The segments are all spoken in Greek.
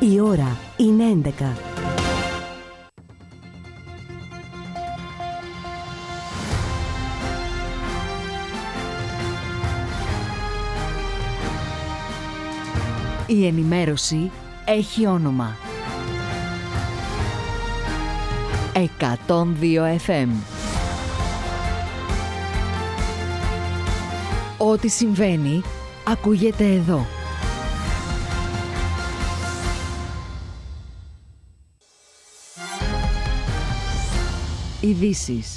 Η ώρα είναι 11. Η ενημέρωση έχει όνομα. 102 FM. Ό,τι συμβαίνει, ακούγεται εδώ. Ειδήσεις.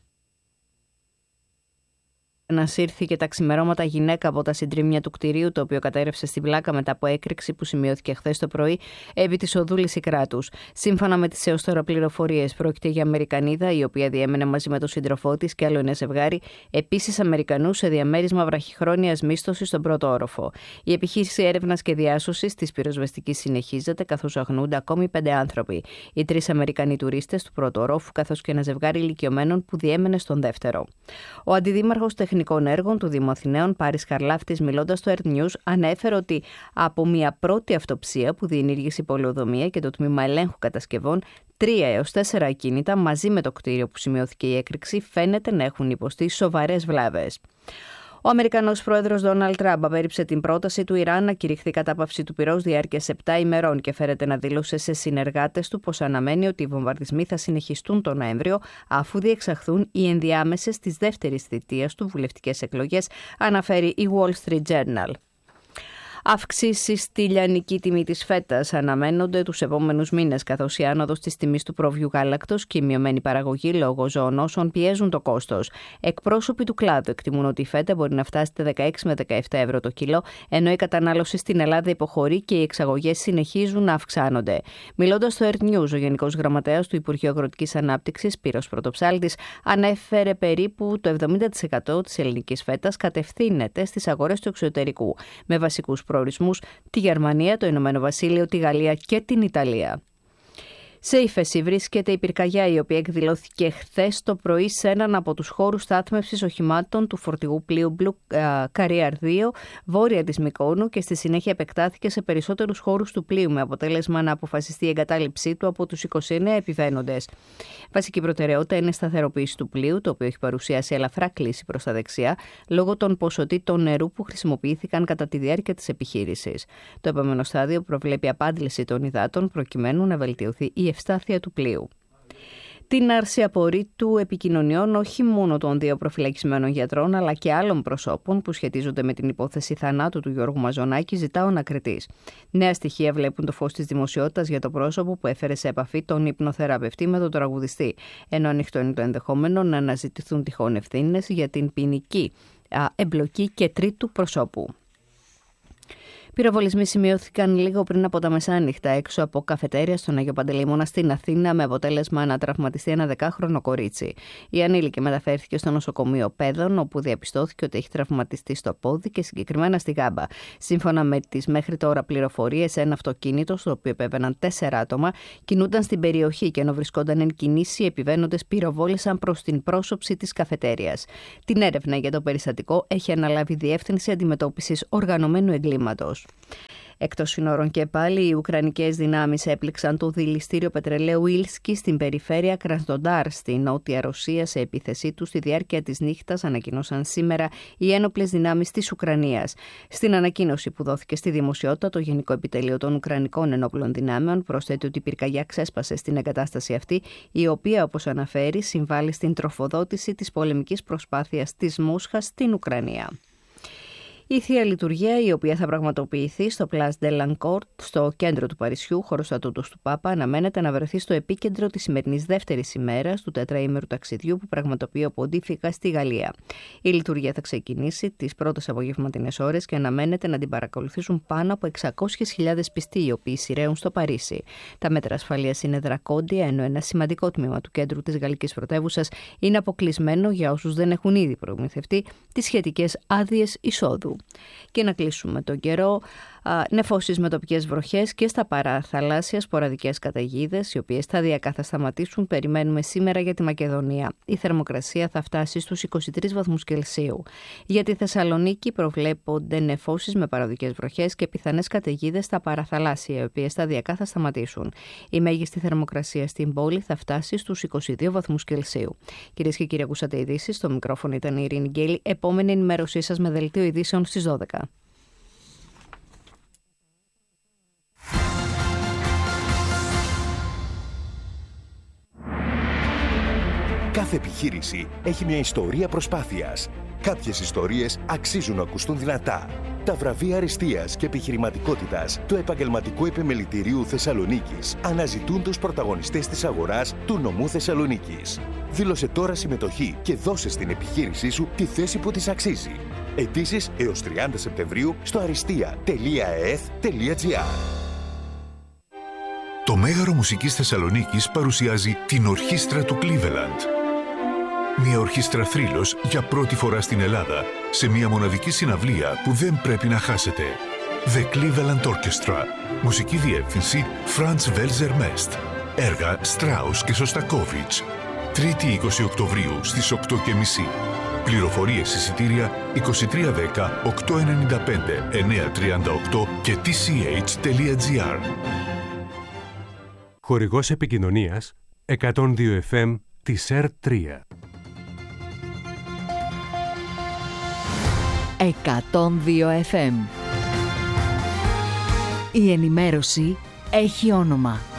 Ανασύρθηκε τα ξημερώματα γυναίκα από τα συντρίμμια του κτηρίου, το οποίο κατέρευσε στην Πλάκα μετά από έκρηξη που σημειώθηκε χθες το πρωί επί της οδού Λυσικράτους. Σύμφωνα με τις έως τώρα πληροφορίες, πρόκειται για Αμερικανίδα, η οποία διέμενε μαζί με τον σύντροφό της και άλλο ένα ζευγάρι, επίσης Αμερικανούς, σε διαμέρισμα βραχυχρόνιας μίσθωσης στον πρώτο όροφο. Η επιχείρηση έρευνας και διάσωσης της πυροσβεστικής συνεχίζεται, καθώς αγνοούνται ακόμη 5 άνθρωποι. Οι 3 Αμερικανοί τουρίστες του πρώτου ορόφου, καθώς και ένα ζευγάρι ηλικιωμένων που διέμενε στον δεύτερο. Ο αντιδήμαρχος τεχνικών έργων του Δήμου Αθηναίων, Πάρης Χαρλάφτης, μιλώντας στο Earth News, ανέφερε ότι από μια πρώτη αυτοψία που διενήργησε η πολεοδομία και το τμήμα ελέγχου κατασκευών, 3 έως 4 ακίνητα μαζί με το κτίριο που σημειώθηκε η έκρηξη φαίνεται να έχουν υποστεί σοβαρές βλάβες. Ο Αμερικανός πρόεδρος Ντόναλντ Τραμπ απέρριψε την πρόταση του Ιράν να κηρυχθεί κατάπαυση του πυρός διάρκειας 7 ημερών και φέρεται να δήλωσε σε συνεργάτες του πως αναμένει ότι οι βομβαρδισμοί θα συνεχιστούν τον Νοέμβριο, αφού διεξαχθούν οι ενδιάμεσες της δεύτερης θητείας του βουλευτικές εκλογές, αναφέρει η Wall Street Journal. Αυξήσεις στη λιανική τιμή της φέτας αναμένονται τους επόμενους μήνες, καθώς η άνοδος της τιμής του πρόβιου γάλακτος και η μειωμένη παραγωγή λόγω ζωονόσων πιέζουν το κόστος. Εκπρόσωποι του κλάδου εκτιμούν ότι η φέτα μπορεί να φτάσει 16 με 17 ευρώ το κιλό, ενώ η κατανάλωση στην Ελλάδα υποχωρεί και οι εξαγωγές συνεχίζουν να αυξάνονται. Μιλώντας στο Earth News, ο Γενικός Γραμματέας του Υπουργείου Αγροτικής Ανάπτυξης, Σπύρος Πρωτοψάλτης, ανέφερε περίπου το 70% της ελληνικής φέτας κατευθύνεται στις αγορές του εξωτερικού, με βασικούς προορισμούς τη Γερμανία, το Ηνωμένο Βασίλειο, τη Γαλλία και την Ιταλία. Σε ύφεση βρίσκεται η πυρκαγιά, η οποία εκδηλώθηκε χθες το πρωί σε έναν από τους χώρους στάθμευσης οχημάτων του φορτηγού πλοίου Blue Carrier 2, βόρεια της Μυκόνου, και στη συνέχεια επεκτάθηκε σε περισσότερους χώρους του πλοίου, με αποτέλεσμα να αποφασιστεί η εγκατάλειψή του από τους 29 επιβαίνοντες. Βασική προτεραιότητα είναι η σταθεροποίηση του πλοίου, το οποίο έχει παρουσιάσει ελαφρά κλίση προς τα δεξιά, λόγω των ποσοτήτων νερού που χρησιμοποιήθηκαν κατά τη διάρκεια της επιχείρησης. Το επόμενο στάδιο προβλέπει απάντηση των υδάτων, προκειμένου να βελτιωθεί η ευστάθεια του πλοίου. Την άρση απορρίτου επικοινωνιών όχι μόνο των 2 προφυλακισμένων γιατρών, αλλά και άλλων προσώπων που σχετίζονται με την υπόθεση θανάτου του Γιώργου Μαζονάκη, ζητά ο ανακριτής. Νέα στοιχεία βλέπουν το φως της δημοσιότητας για το πρόσωπο που έφερε σε επαφή τον υπνοθεραπευτή με τον τραγουδιστή, ενώ ανοιχτό είναι το ενδεχόμενο να αναζητηθούν τυχόν ευθύνες για την ποινική εμπλοκή και τρίτου προσώπου. Πυροβολισμοί σημειώθηκαν λίγο πριν από τα μεσάνυχτα έξω από καφετέρια στον Άγιο Παντελεήμωνα στην Αθήνα, με αποτέλεσμα να τραυματιστεί ένα 10χρονο κορίτσι. Η ανήλικη μεταφέρθηκε στο νοσοκομείο Πέδων, όπου διαπιστώθηκε ότι έχει τραυματιστεί στο πόδι και συγκεκριμένα στη γάμπα. Σύμφωνα με τις μέχρι τώρα πληροφορίες, ένα αυτοκίνητο, στο οποίο επέβαιναν 4 άτομα, κινούνταν στην περιοχή και ενώ βρισκόταν εν κινήσει, οι επιβαίνοντες πυροβόλησαν προς την πρόσωψη της καφετέριας. Την έρευνα για το περιστατικό έχει αναλάβει η Διεύθυνση Αντιμετώπισης Οργανωμένου Εγκλήματος. Εκτός συνόρων και πάλι, οι ουκρανικές δυνάμεις έπληξαν το δηληστήριο πετρελαίου Ήλσκι στην περιφέρεια Κρασνοντάρ, στη νότια Ρωσία, σε επίθεσή τους στη διάρκεια της νύχτας, ανακοίνωσαν σήμερα οι ένοπλες δυνάμεις της Ουκρανίας. Στην ανακοίνωση που δόθηκε στη δημοσιότητα, το Γενικό Επιτελείο των Ουκρανικών Ενόπλων Δυνάμεων προσθέτει ότι η πυρκαγιά ξέσπασε στην εγκατάσταση αυτή, η οποία, όπως αναφέρει, συμβάλλει στην τροφοδότηση της πολεμικής προσπάθειας της Μόσχας στην Ουκρανία. Η Θεία Λειτουργία, η οποία θα πραγματοποιηθεί στο Place de l'Encore, στο κέντρο του Παρισιού, χώρος στατούτος του Πάπα, αναμένεται να βρεθεί στο επίκεντρο της σημερινής δεύτερης ημέρας του τετραήμερου ταξιδιού που πραγματοποιεί ο Ποντίφικα στη Γαλλία. Η λειτουργία θα ξεκινήσει τις πρώτες απογευματινές ώρες και αναμένεται να την παρακολουθήσουν πάνω από 600.000 πιστοί, οι οποίοι σειραίουν στο Παρίσι. Τα μέτρα ασφαλείας είναι δρακόντια, ενώ ένα σημαντικό τμήμα του κέντρου της γαλλικής πρωτεύουσας είναι αποκλεισμένο για όσους δεν έχουν ήδη προμηθευτεί τις σχετικές άδειες εισόδου. Και να κλείσουμε τον καιρό. νεφώσεις με τοπικές βροχές και στα παραθαλάσσια σποραδικές καταιγίδες, οι οποίες σταδιακά θα σταματήσουν. Περιμένουμε σήμερα για τη Μακεδονία. Η θερμοκρασία θα φτάσει στους 23 βαθμούς Κελσίου. Για τη Θεσσαλονίκη προβλέπονται νεφώσεις με παραδικές βροχές και πιθανές καταιγίδες στα παραθαλάσσια, οι οποίες σταδιακά θα σταματήσουν. Η μέγιστη θερμοκρασία στην πόλη θα φτάσει στους 22 βαθμούς Κελσίου. Κυρίες και κύριοι, ακούσατε ειδήσεις. Στο μικρόφωνο ήταν η Ειρήνη Γκέλη. Επόμενη ενημέρωσή σας με δελτίο ειδήσεων στις 12. Κάθε επιχείρηση έχει μια ιστορία προσπάθειας. Κάποιες ιστορίες αξίζουν να ακουστούν δυνατά. Τα βραβεία αριστείας και επιχειρηματικότητας του Επαγγελματικού Επιμελητηρίου Θεσσαλονίκης αναζητούν τους πρωταγωνιστές της αγοράς του νομού Θεσσαλονίκης. Δήλωσε τώρα συμμετοχή και δώσε στην επιχείρησή σου τη θέση που της αξίζει. Αιτήσεις έως 30 Σεπτεμβρίου στο aristia.eeth.gr. Το Μέγαρο Μουσικής Θεσσαλονίκης παρουσιάζει την Ορχήστρα του Cleveland. Μια ορχήστρα θρύλος για πρώτη φορά στην Ελλάδα, σε μια μοναδική συναυλία που δεν πρέπει να χάσετε. The Cleveland Orchestra. Μουσική διεύθυνση Franz Welser Mest. Έργα Strauss και Σωστακόβιτς. 3η 20 Οκτωβρίου στις 8:30. Πληροφορίες εισιτήρια 2310 895 938 και tch.gr. Χορηγός επικοινωνίας 102 FM της ΕΡΤ3. 102 FM. Η ενημέρωση έχει όνομα.